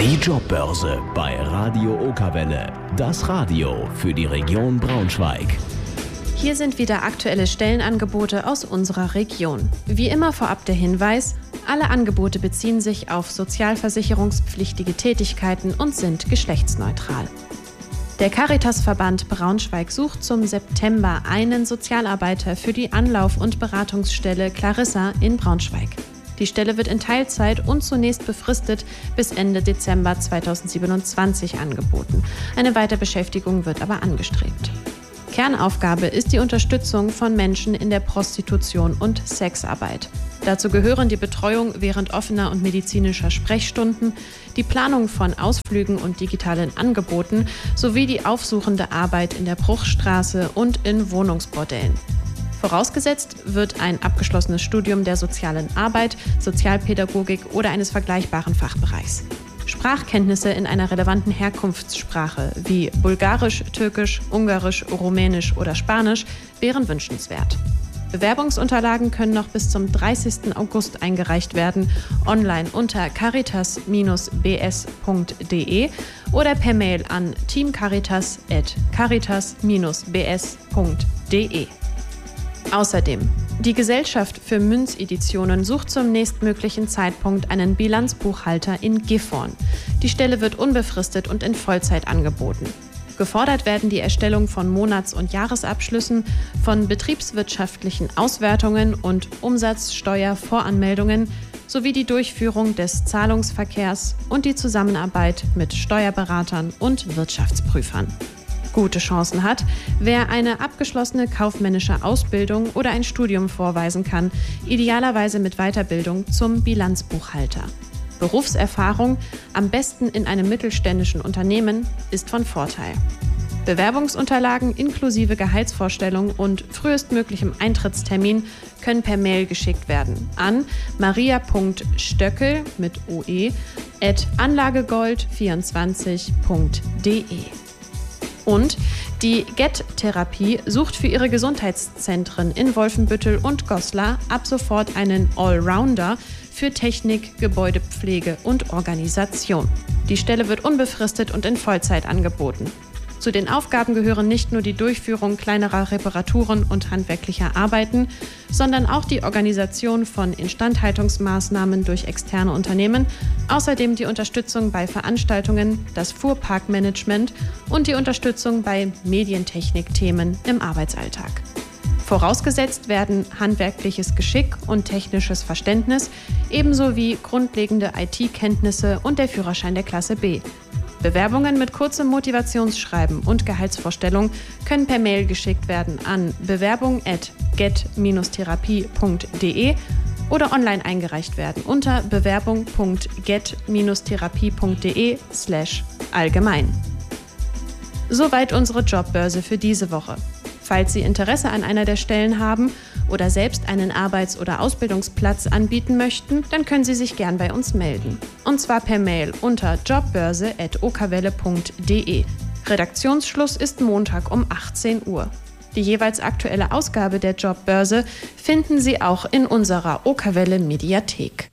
Die Jobbörse bei Radio Okerwelle. Das Radio für die Region Braunschweig. Hier sind wieder aktuelle Stellenangebote aus unserer Region. Wie immer vorab der Hinweis: Alle Angebote beziehen sich auf sozialversicherungspflichtige Tätigkeiten und sind geschlechtsneutral. Der Caritasverband Braunschweig sucht zum September einen Sozialarbeiter für die Anlauf- und Beratungsstelle Clarissa in Braunschweig. Die Stelle wird in Teilzeit und zunächst befristet bis Ende Dezember 2027 angeboten. Eine Weiterbeschäftigung wird aber angestrebt. Kernaufgabe ist die Unterstützung von Menschen in der Prostitution und Sexarbeit. Dazu gehören die Betreuung während offener und medizinischer Sprechstunden, die Planung von Ausflügen und digitalen Angeboten sowie die aufsuchende Arbeit in der Bruchstraße und in Wohnungsbordellen. Vorausgesetzt wird ein abgeschlossenes Studium der sozialen Arbeit, Sozialpädagogik oder eines vergleichbaren Fachbereichs. Sprachkenntnisse in einer relevanten Herkunftssprache wie Bulgarisch, Türkisch, Ungarisch, Rumänisch oder Spanisch wären wünschenswert. Bewerbungsunterlagen können noch bis zum 30. August eingereicht werden, online unter caritas-bs.de oder per Mail an teamcaritas@caritas-bs.de. Außerdem: Die Gesellschaft für Münzeditionen sucht zum nächstmöglichen Zeitpunkt einen Bilanzbuchhalter in Gifhorn. Die Stelle wird unbefristet und in Vollzeit angeboten. Gefordert werden die Erstellung von Monats- und Jahresabschlüssen, von betriebswirtschaftlichen Auswertungen und Umsatzsteuervoranmeldungen sowie die Durchführung des Zahlungsverkehrs und die Zusammenarbeit mit Steuerberatern und Wirtschaftsprüfern. Gute Chancen hat, wer eine abgeschlossene kaufmännische Ausbildung oder ein Studium vorweisen kann, idealerweise mit Weiterbildung zum Bilanzbuchhalter. Berufserfahrung, am besten in einem mittelständischen Unternehmen, ist von Vorteil. Bewerbungsunterlagen inklusive Gehaltsvorstellung und frühestmöglichem Eintrittstermin können per Mail geschickt werden an maria.stöckel mit oe@anlagegold24.de. Und die GET-Therapie sucht für ihre Gesundheitszentren in Wolfenbüttel und Goslar ab sofort einen Allrounder für Technik, Gebäudepflege und Organisation. Die Stelle wird unbefristet und in Vollzeit angeboten. Zu den Aufgaben gehören nicht nur die Durchführung kleinerer Reparaturen und handwerklicher Arbeiten, sondern auch die Organisation von Instandhaltungsmaßnahmen durch externe Unternehmen, außerdem die Unterstützung bei Veranstaltungen, das Fuhrparkmanagement und die Unterstützung bei Medientechnik-Themen im Arbeitsalltag. Vorausgesetzt werden handwerkliches Geschick und technisches Verständnis, ebenso wie grundlegende IT-Kenntnisse und der Führerschein der Klasse B. Bewerbungen mit kurzem Motivationsschreiben und Gehaltsvorstellung können per Mail geschickt werden an bewerbung@get-therapie.de oder online eingereicht werden unter bewerbung.get-therapie.de/allgemein. Soweit unsere Jobbörse für diese Woche. Falls Sie Interesse an einer der Stellen haben oder selbst einen Arbeits- oder Ausbildungsplatz anbieten möchten, dann können Sie sich gern bei uns melden. Und zwar per Mail unter jobbörse@okerwelle.de. Redaktionsschluss ist Montag um 18 Uhr. Die jeweils aktuelle Ausgabe der Jobbörse finden Sie auch in unserer Okerwelle Mediathek.